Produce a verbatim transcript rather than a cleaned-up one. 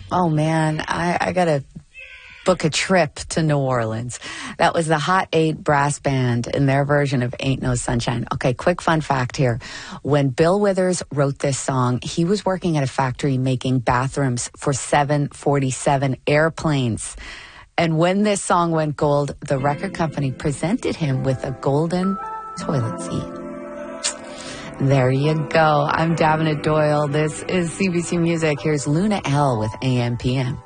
Oh, man, I, I got to book a trip to New Orleans. That was the Hot Eight Brass Band in their version of Ain't No Sunshine. Okay, quick fun fact here. When Bill Withers wrote this song, he was working at a factory making bathrooms for seven forty-seven airplanes. And when this song went gold, the record company presented him with a golden toilet seat. There you go. I'm Davina Doyle. This is C B C Music. Here's Luna L with A M P M.